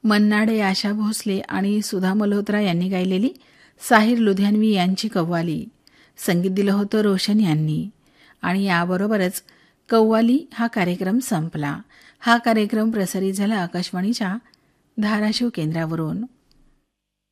मन्नाडे, आशा भोसले आणि सुधा मल्होत्रा यांनी गायलेली साहिर लुधियानवी यांची कव्वाली. संगीत दिलं होतं रोशन यांनी. आणि याबरोबरच कव्वाली हा कार्यक्रम संपला. हा कार्यक्रम प्रसारित झाला आकाशवाणीच्या धाराशिव केंद्रावरून.